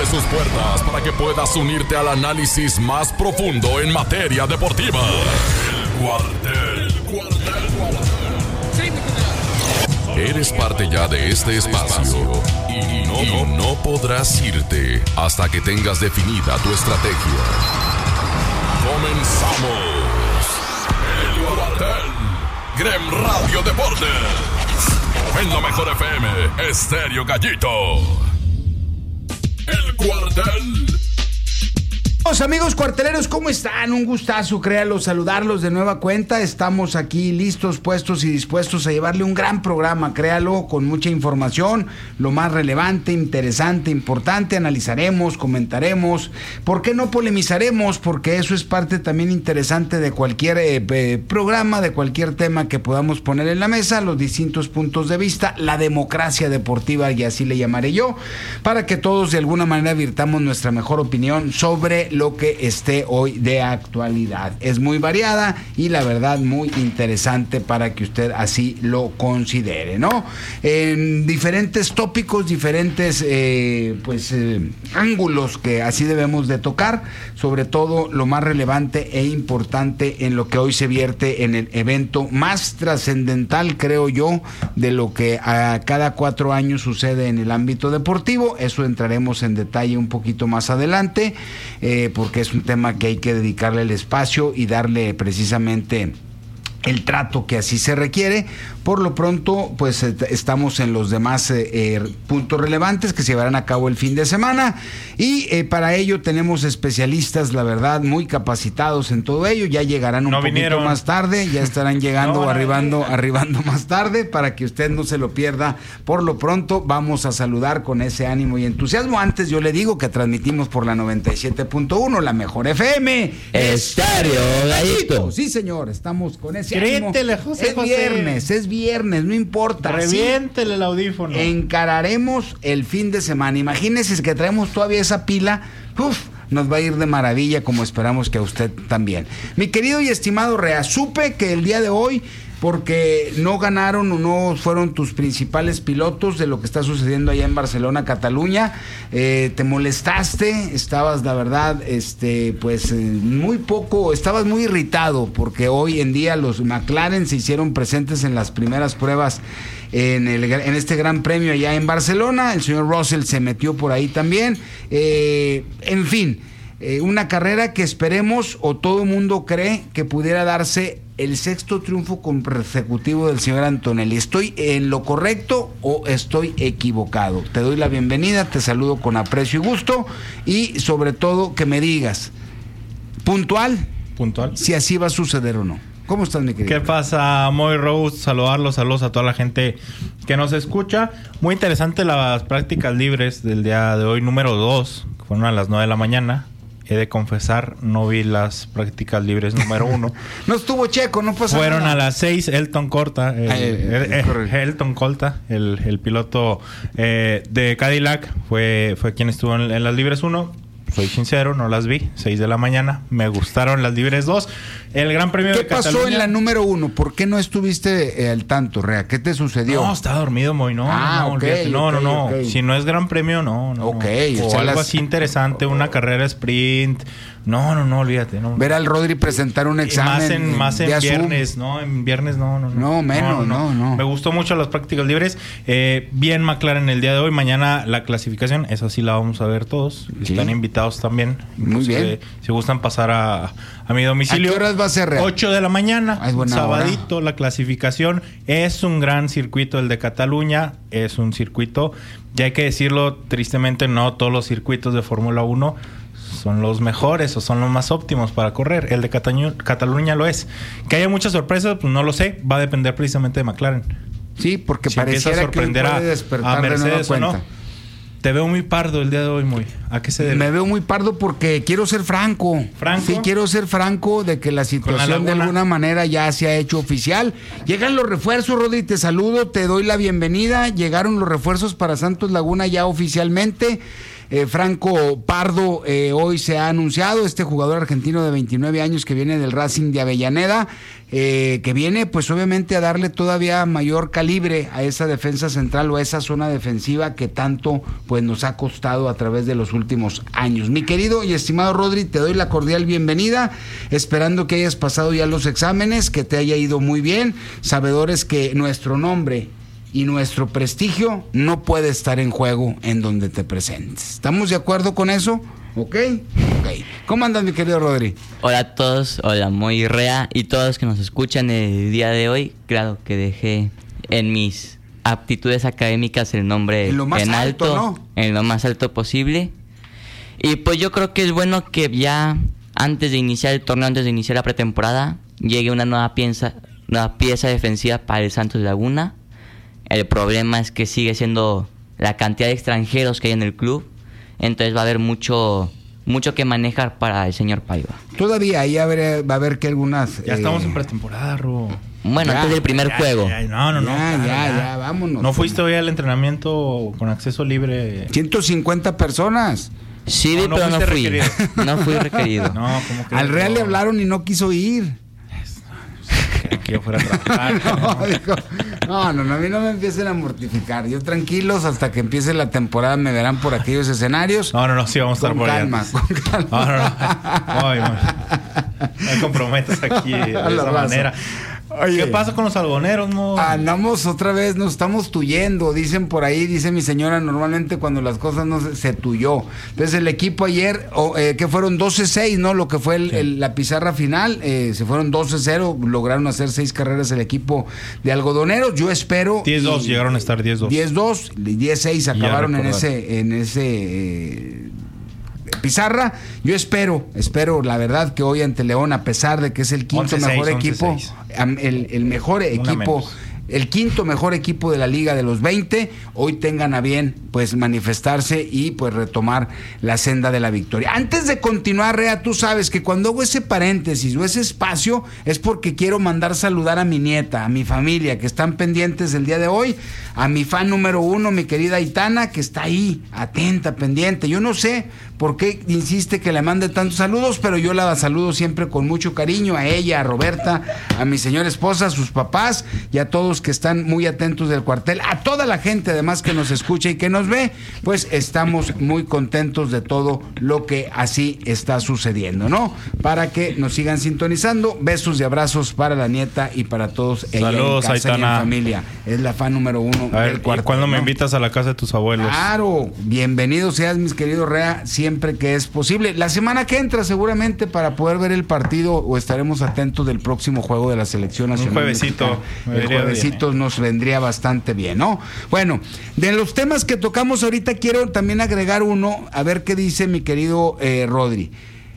abre sus puertas para que puedas unirte al análisis más profundo en materia deportiva. El Cuartel. Eres parte ya de este espacio y no podrás irte hasta que tengas definida tu estrategia. Comenzamos. El Cuartel. Grem Radio Deportes. En la mejor FM, Estéreo Gallito. El Cuartel. Amigos cuarteleros, ¿cómo están? Un gustazo, créalo, saludarlos de nueva cuenta. Estamos aquí listos, puestos y dispuestos a llevarle un gran programa, créalo, con mucha información, lo más relevante, interesante, importante. Analizaremos, comentaremos, ¿por qué no polemizaremos? Porque eso es parte también interesante de cualquier programa, de cualquier tema que podamos poner en la mesa, los distintos puntos de vista, la democracia deportiva, y así le llamaré yo, para que todos de alguna manera virtamos nuestra mejor opinión sobre lo que esté hoy de actualidad. Es muy variada y la verdad muy interesante para que usted así lo considere, ¿no? En diferentes tópicos, diferentes ángulos que así debemos de tocar, sobre todo lo más relevante e importante en lo que hoy se vierte en el evento más trascendental, creo yo, de lo que a cada 4 años sucede en el ámbito deportivo. Eso entraremos en detalle un poquito más adelante, porque es un tema que hay que dedicarle el espacio y darle precisamente el trato que así se requiere. Por lo pronto, pues estamos en los demás puntos relevantes que se llevarán a cabo el fin de semana, y para ello tenemos especialistas, la verdad, muy capacitados en todo ello. Ya llegarán un poquito más tarde, ya estarán llegando, arribando más tarde, para que usted no se lo pierda. Por lo pronto, vamos a saludar con ese ánimo y entusiasmo. Antes yo le digo que transmitimos por la 97.1, la mejor FM, Estéreo Gallito. Sí, señor, estamos con ese Créetele, José. Es viernes, no importa. Reviéntele el audífono. Encararemos el fin de semana. Imagínese que traemos todavía esa pila. Nos va a ir de maravilla, como esperamos que a usted también. Mi querido y estimado Rea, supe que el día de hoy, porque no ganaron o no fueron tus principales pilotos de lo que está sucediendo allá en Barcelona, Cataluña, te molestaste, estabas, la verdad, muy poco, estabas muy irritado, porque hoy en día los McLaren se hicieron presentes en las primeras pruebas en este gran premio allá en Barcelona. El señor Russell se metió por ahí también, en fin, una carrera que esperemos, o todo el mundo cree que pudiera darse el 6º triunfo consecutivo del señor Antonelli. ¿Estoy en lo correcto o estoy equivocado? Te doy la bienvenida, te saludo con aprecio y gusto, y sobre todo que me digas puntual si así va a suceder o no. ¿Cómo estás, mi querido? ¿Qué pasa, Moy Rose? Saludos a toda la gente que nos escucha. Muy interesante las prácticas libres del día de hoy, número 2, que fueron a las 9 de la mañana. He de confesar, no vi las prácticas libres número 1. No estuvo Checo, no pasa nada. Fueron a las 6, Elton Colta, el piloto de Cadillac, fue quien estuvo en las libres 1. Soy sincero, no las vi. 6 de la mañana. Me gustaron las libres 2. El Gran Premio de Cataluña. ¿Qué pasó en la número 1? ¿Por qué no estuviste al tanto, Rea? ¿Qué te sucedió? No, estaba dormido, Moy. No. Okay. Si no es Gran Premio, no. Okay. O algo así interesante, una carrera sprint. No, olvídate. No. Ver al Rodri presentar un examen. Más en viernes, ¿no? En viernes no. No. Me gustó mucho las prácticas libres. Bien McLaren el día de hoy. Mañana la clasificación, esa sí la vamos a ver todos. Sí. Están invitados también. Muy bien. Si gustan pasar a mi domicilio. ¿A qué horas va a ser, Real? 8 de la mañana. Es buena sabadito, hora. La clasificación. Es un gran circuito el de Cataluña. Es un circuito, ya hay que decirlo, tristemente no todos los circuitos de Fórmula 1 son los mejores o son los más óptimos para correr. El de Cataluña lo es. Que haya muchas sorpresas, pues no lo sé. Va a depender precisamente de McLaren. Sí, porque si pareciera a sorprender que puede despertar a Mercedes de nueva o cuenta. no. Te veo muy pardo el día de hoy, Moy. ¿A qué se debe? Me veo muy pardo porque quiero ser franco. ¿Franco? Sí, quiero ser franco de que la situación de alguna manera ya se ha hecho oficial. Llegan los refuerzos, Rodri, te saludo, te doy la bienvenida. Llegaron los refuerzos para Santos Laguna ya oficialmente. Franco Pardo hoy se ha anunciado, este jugador argentino de 29 años que viene del Racing de Avellaneda, que viene pues obviamente a darle todavía mayor calibre a esa defensa central o a esa zona defensiva que tanto pues nos ha costado a través de los últimos años. Mi querido y estimado Rodri, te doy la cordial bienvenida, esperando que hayas pasado ya los exámenes, que te haya ido muy bien, sabedores que nuestro nombre y nuestro prestigio no puede estar en juego en donde te presentes. ¿Estamos de acuerdo con eso? ¿Ok? ¿Cómo andas, mi querido Rodri? Hola a todos, hola Moy Rea y todos que nos escuchan el día de hoy. Claro que dejé en mis aptitudes académicas el nombre en lo más alto, ¿no? En lo más alto posible. Y pues yo creo que es bueno que ya antes de iniciar el torneo, antes de iniciar la pretemporada, llegue una nueva pieza defensiva para el Santos Laguna. El problema es que sigue siendo la cantidad de extranjeros que hay en el club. Entonces va a haber mucho que manejar para el señor Paiva. Todavía ahí va a haber que algunas... Ya estamos en pretemporada, Ro. Bueno, antes del primer juego. Ya, vámonos. ¿No fuiste hoy al entrenamiento con acceso libre? 150 personas. Sí, pero no fui. Requerido. No fui requerido. No, ¿cómo que? Al Real le hablaron y no quiso ir. Que yo fuera a trabajar. No, a mí no me empiecen a mortificar. Yo tranquilos, hasta que empiece la temporada me verán por aquellos escenarios. No, sí vamos a estar por allá. Con calma. No me comprometas aquí de esa manera. Oye, ¿qué pasa con los algoneros, no? Andamos otra vez, nos estamos tuyendo, dicen por ahí, dice mi señora, normalmente cuando las cosas no se tuyó. Entonces el equipo ayer, que fueron 12-6, ¿no? Lo que fue la pizarra final, se fueron 12-0, lograron hacer 6 carreras el equipo de algodoneros. Yo espero... 10-2, llegaron a estar 10-2. 10-2, 10-6 acabaron en ese pizarra. Yo espero la verdad que hoy ante León, a pesar de que es el quinto mejor equipo, el mejor equipo, el quinto mejor equipo de la liga de los 20, hoy tengan a bien pues manifestarse y pues retomar la senda de la victoria. Antes de continuar, Rea, tú sabes que cuando hago ese paréntesis o ese espacio es porque quiero mandar saludar a mi nieta, a mi familia que están pendientes el día de hoy, a mi fan número 1, mi querida Aitana, que está ahí, atenta, pendiente. Yo no sé por qué insiste que le mande tantos saludos, pero yo la saludo siempre con mucho cariño, a ella, a Roberta, a mi señora esposa, a sus papás y a todos que están muy atentos del cuartel, a toda la gente además que nos escucha y que nos ve, pues estamos muy contentos de todo lo que así está sucediendo, ¿no? Para que nos sigan sintonizando, besos y abrazos para la nieta y para todos ella. Saludos, en casa Aitana. y en familia. Es la fan número 1 del cuartel. ¿Cuándo me ¿no? invitas a la casa de tus abuelos? Claro, bienvenido seas, mis queridos Rea, siempre que es posible. La semana que entra seguramente para poder ver el partido o estaremos atentos del próximo juego de la selección nacional. Un juevesito. El juevesito nos vendría bastante bien, ¿no? Bueno, de los temas que tocamos ahorita quiero también agregar uno, a ver qué dice mi querido Rodri.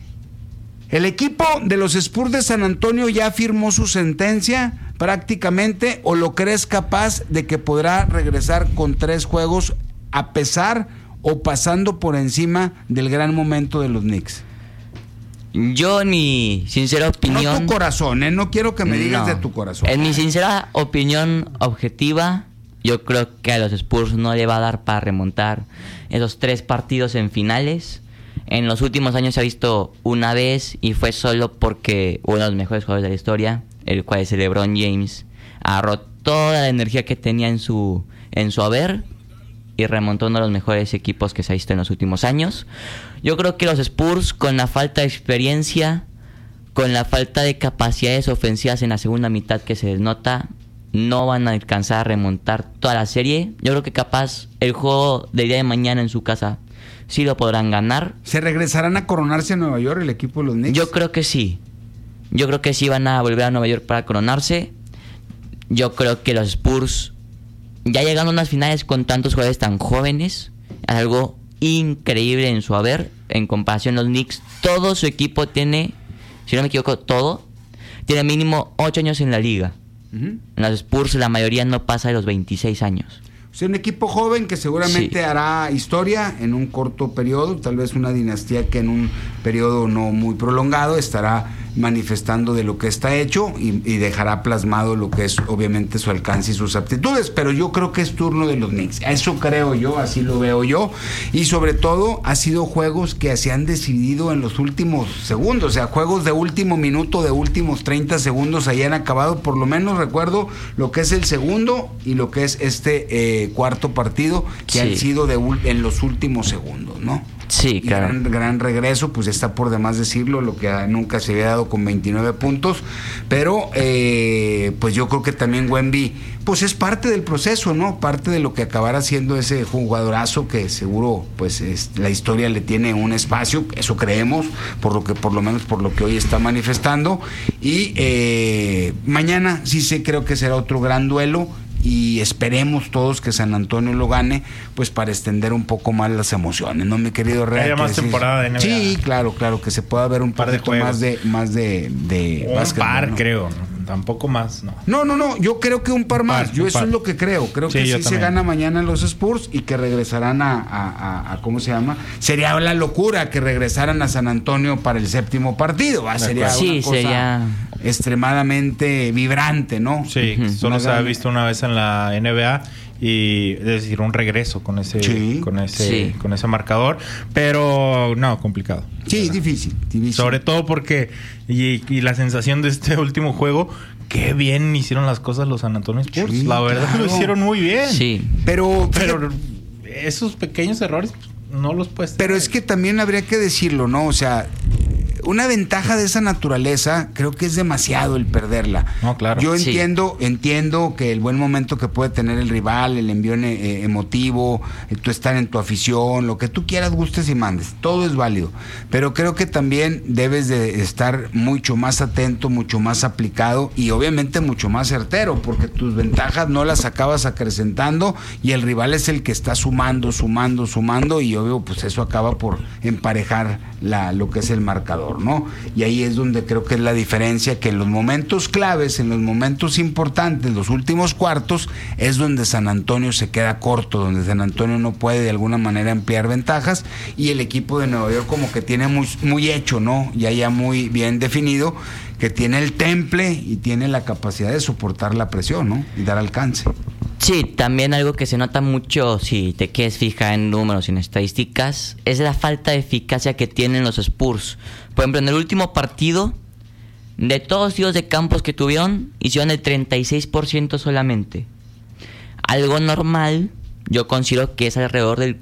El equipo de los Spurs de San Antonio ya firmó su sentencia prácticamente, ¿o lo crees capaz de que podrá regresar con 3 juegos a pesar o pasando por encima del gran momento de los Knicks? Yo, en mi sincera opinión... No tu corazón, no quiero que me digas de tu corazón. En mi sincera opinión objetiva, yo creo que a los Spurs no le va a dar para remontar esos 3 partidos en finales. En los últimos años se ha visto una vez y fue solo porque uno de los mejores jugadores de la historia, el cual es LeBron James, agarró toda la energía que tenía en su haber y remontó uno de los mejores equipos que se ha visto en los últimos años. Yo creo que los Spurs, con la falta de experiencia, con la falta de capacidades ofensivas en la segunda mitad que se les nota, no van a alcanzar a remontar toda la serie. Yo creo que capaz el juego del día de mañana en su casa sí lo podrán ganar. ¿Se regresarán a coronarse a Nueva York el equipo de los Knicks? Yo creo que sí. Yo creo que sí van a volver a Nueva York para coronarse. Yo creo que los Spurs, ya llegando a unas finales con tantos jugadores tan jóvenes, es algo increíble en su haber. En comparación a los Knicks, todo su equipo tiene, si no me equivoco, tiene mínimo 8 años en la liga. En los Spurs la mayoría no pasa de los 26 años. O sea, un equipo joven que seguramente hará historia en un corto periodo, tal vez una dinastía que en un periodo no muy prolongado estará manifestando de lo que está hecho y dejará plasmado lo que es obviamente su alcance y sus aptitudes, pero yo creo que es turno de los Knicks, eso creo yo, así lo veo yo, y sobre todo ha sido juegos que se han decidido en los últimos segundos, o sea, juegos de último minuto, de últimos 30 segundos hayan acabado, por lo menos recuerdo lo que es el segundo y lo que es este cuarto partido que han sido en los últimos segundos, ¿no? Sí, claro. Gran regreso, pues está por demás decirlo, lo que nunca se había dado con 29 puntos, pero pues yo creo que también Wemby, pues es parte del proceso, ¿no? Parte de lo que acabará siendo ese jugadorazo que seguro, pues la historia le tiene un espacio, eso creemos, por lo menos por lo que hoy está manifestando, y mañana sí creo que será otro gran duelo, y esperemos todos que San Antonio lo gane, pues para extender un poco más las emociones, ¿no, mi querido Rea? Haya más temporada de NBA. Sí, claro, que se pueda ver un par poquito más de un básquetbol, par, ¿no? creo, ¿no? Tampoco más, ¿no? No, yo creo que un par más, eso es lo que creo que sí se gana mañana los Spurs y que regresarán a ¿cómo se llama? Sería la locura que regresaran a San Antonio para el séptimo partido, sería una cosa extremadamente vibrante, ¿no? Sí, solo se ha visto una vez en la NBA y es decir, un regreso con ese marcador, pero no, complicado. Sí, difícil. Sobre todo porque y la sensación de este último juego, qué bien hicieron las cosas los San Antonio Spurs. Sí, la verdad, lo hicieron muy bien. Sí. Pero esos pequeños errores no los puedes tener. Pero es que también habría que decirlo, ¿no? O sea, una ventaja de esa naturaleza, creo que es demasiado el perderla. No, claro. Yo entiendo que el buen momento que puede tener el rival, el envío emotivo, tú estar en tu afición, lo que tú quieras, gustes y mandes, todo es válido. Pero creo que también debes de estar mucho más atento, mucho más aplicado y obviamente mucho más certero, porque tus ventajas no las acabas acrecentando y el rival es el que está sumando y obvio, pues eso acaba por emparejar lo que es el marcador, ¿no? Y ahí es donde creo que es la diferencia, que en los momentos claves, en los momentos importantes, los últimos cuartos, es donde San Antonio se queda corto, donde San Antonio no puede de alguna manera ampliar ventajas y el equipo de Nueva York como que tiene muy hecho, ¿no? Ya muy bien definido, que tiene el temple y tiene la capacidad de soportar la presión, ¿no? Y dar alcance. Sí, también algo que se nota mucho si te quieres fijar en números y en estadísticas es la falta de eficacia que tienen los Spurs. Por ejemplo, en el último partido, de todos los tiros de campos que tuvieron, hicieron el 36% solamente. Algo normal, yo considero que es alrededor del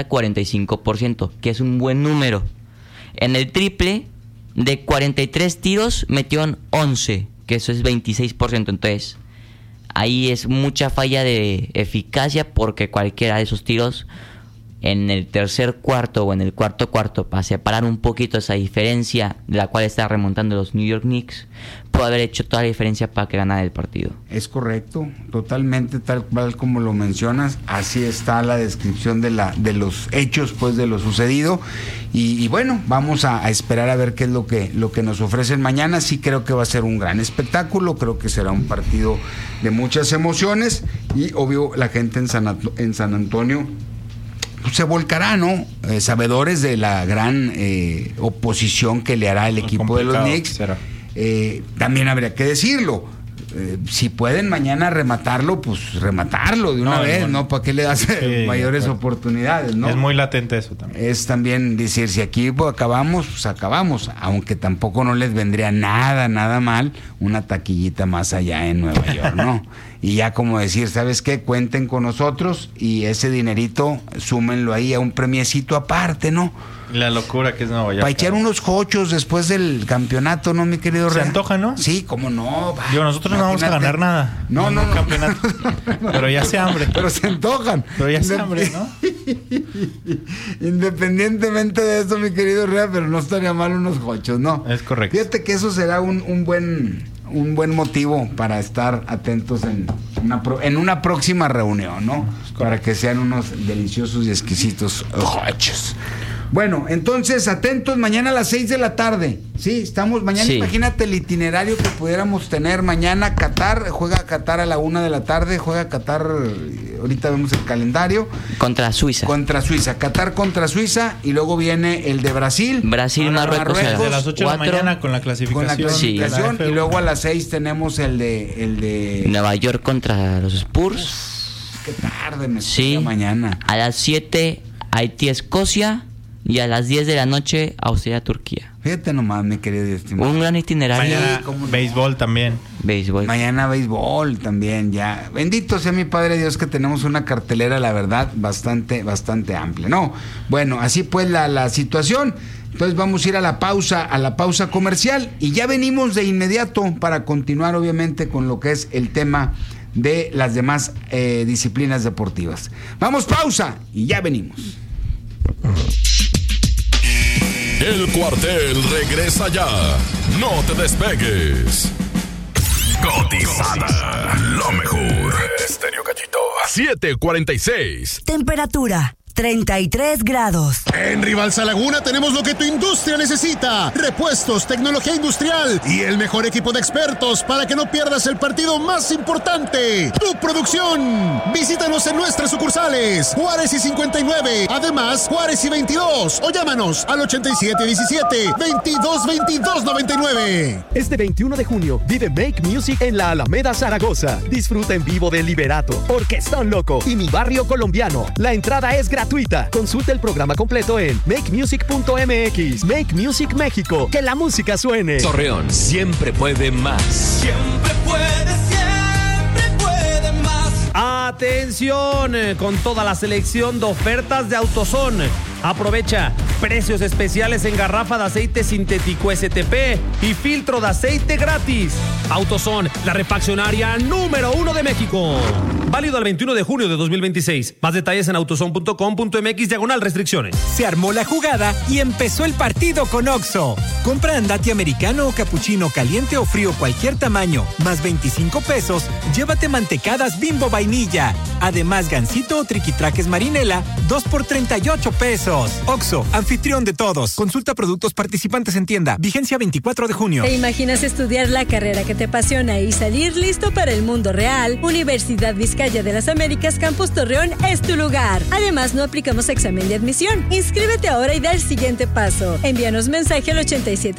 40-45%, que es un buen número. En el triple, de 43 tiros, metieron 11, que eso es 26%, entonces ahí es mucha falla de eficacia porque cualquiera de esos tiros en el tercer cuarto o en el cuarto para separar un poquito esa diferencia de la cual está remontando los New York Knicks, puede haber hecho toda la diferencia para que ganara el partido. Es correcto, totalmente tal cual como lo mencionas, así está la descripción de los hechos, pues, de lo sucedido. Y bueno, vamos a esperar a ver qué es lo que nos ofrecen mañana. Sí creo que va a ser un gran espectáculo, creo que será un partido de muchas emociones y obvio la gente en San Antonio se volcará, ¿no? Sabedores de la gran oposición que le hará el equipo de los Knicks. También habría que decirlo. Si pueden mañana rematarlo, pues rematarlo de una vez, ¿no? ¿Para qué le das mayores oportunidades, no? Es muy latente eso también. Es también decir, si aquí acabamos, pues acabamos. Aunque tampoco no les vendría nada mal una taquillita más allá en Nueva York, ¿no? Y ya como decir, ¿sabes qué? Cuenten con nosotros y ese dinerito súmenlo ahí a un premiecito aparte, ¿no? La locura que es Nueva York. Para echar unos jochos después del campeonato, ¿no, mi querido Rea? Se antoja, ¿no? Sí, cómo no. Digo, nosotros no vamos a ganar nada. No. Campeonato. Pero ya se hambre. Pero se antojan. Pero ya se hambre, ¿no? Independientemente de eso, mi querido Rea, pero no estaría mal unos jochos, ¿no? Es correcto. Fíjate que eso será un buen motivo para estar atentos en una próxima reunión, ¿no? Para que sean unos deliciosos y exquisitos jochos. Bueno, entonces, atentos, mañana a las 6 de la tarde. Sí, estamos mañana. Sí. Imagínate el itinerario que pudiéramos tener mañana. Qatar, juega Qatar a la 1 de la tarde, juega Qatar, ahorita vemos el calendario. Contra Suiza. Qatar contra Suiza, y luego viene el de Brasil. Brasil, Marruecos. De las 8 de la 4, mañana con la clasificación. Sí. de la Y luego a las 6 tenemos el de Nueva York contra los Spurs. Qué tarde me Sí. toca mañana. A las 7, Haití, Escocia. Y a las 10 de la noche, Australia, Turquía. Fíjate nomás, mi querido y estimado. Un gran itinerario. Mañana cómo no. béisbol también. Béisbol. Mañana béisbol también, ya. Bendito sea mi Padre Dios que tenemos una cartelera, la verdad, bastante amplia. No, bueno, así pues la situación. Entonces vamos a ir a la pausa comercial, y ya venimos de inmediato para continuar, obviamente, con lo que es el tema de las demás disciplinas deportivas. Vamos, pausa, y ya venimos. El cuartel regresa ya. No te despegues. Cotizada. Lo mejor. Estéreo Gallito. 7:46. Temperatura 33 grados. En Rivalsa Laguna tenemos lo que tu industria necesita: repuestos, tecnología industrial y el mejor equipo de expertos para que no pierdas el partido más importante, tu producción. Visítanos en nuestras sucursales Juárez y 59, además Juárez y 22, o llámanos al 8717-222299. Este 21 de junio vive Make Music en la Alameda Zaragoza. Disfruta en vivo de Liberato, Orquestón Loco y Mi Barrio Colombiano. La entrada es gratuita. Consulta el programa completo en makemusic.mx. Make Music México. Que la música suene. Torreón siempre puede más. Siempre puede más. Atención, con toda la selección de ofertas de AutoZone. Aprovecha precios especiales en garrafa de aceite sintético STP y filtro de aceite gratis. AutoZone, la refaccionaria número 1 de México. Válido al 21 de junio de 2026. Más detalles en autozone.com.mx/restricciones. Se armó la jugada y empezó el partido con Oxxo. Compra Andati americano o capuchino caliente o frío cualquier tamaño, más 25 pesos, llévate mantecadas Bimbo vainilla. Además, gansito o triquitraques marinela, 2 por 38 pesos. Oxxo, anfitrión de todos. Consulta productos participantes en tienda. Vigencia 24 de junio. ¿Te imaginas estudiar la carrera que te apasiona y salir listo para el mundo real? Universidad Vizcaya de las Américas Campus Torreón es tu lugar. Además, no aplicamos examen de admisión. Inscríbete ahora y da el siguiente paso. Envíanos mensaje al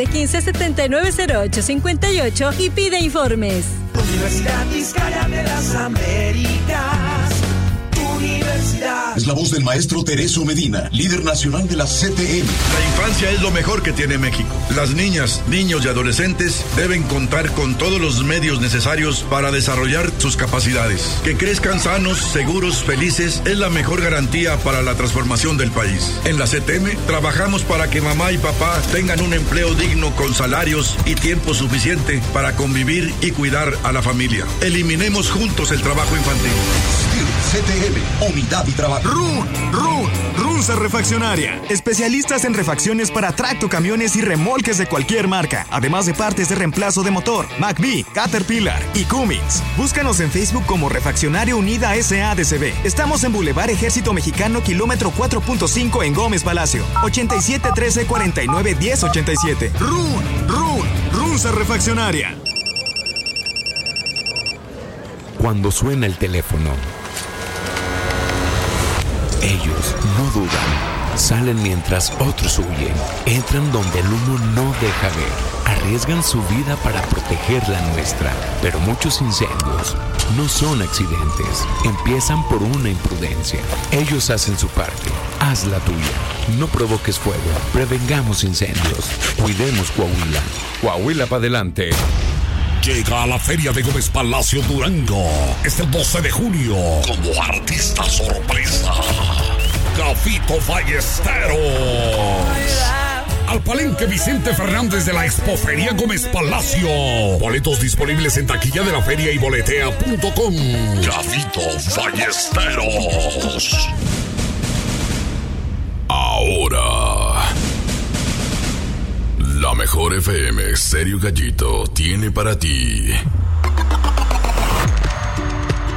8715-790858 y pide informes. Universidad Vizcaya de las Américas. Universidad. Es la voz del maestro Tereso Medina, líder nacional de la CTM. La infancia es lo mejor que tiene México. Las niñas, niños y adolescentes deben contar con todos los medios necesarios para desarrollar sus capacidades. Que crezcan sanos, seguros, felices es la mejor garantía para la transformación del país. En la CTM trabajamos para que mamá y papá tengan un empleo digno con salarios y tiempo suficiente para convivir y cuidar a la familia. Eliminemos juntos el trabajo infantil. CTM, unidad y trabajo. Runza Refaccionaria. Especialistas en refacciones para tractocamiones y remolques de cualquier marca. Además de partes de reemplazo de motor, McBee, Caterpillar y Cummins. Búscanos en Facebook como Refaccionaria Unida SADCB. Estamos en Boulevard Ejército Mexicano, kilómetro 4.5 en Gómez Palacio. 8713491087. Runza Refaccionaria. Cuando suena el teléfono, ellos no dudan. Salen mientras otros huyen. Entran donde el humo no deja ver. Arriesgan su vida para proteger la nuestra. Pero muchos incendios no son accidentes. Empiezan por una imprudencia. Ellos hacen su parte. Haz la tuya. No provoques fuego. Prevengamos incendios. Cuidemos Coahuila. Coahuila para adelante. Llega a la Feria de Gómez Palacio Durango. Es el 12 de junio. Como artista sorpresa, Gafito Ballesteros. Al Palenque Vicente Fernández de la Expoferia Gómez Palacio. Boletos disponibles en taquilla de la feria y boletea.com. Gafito Ballesteros. Ahora, la mejor FM Estéreo Gallito tiene para ti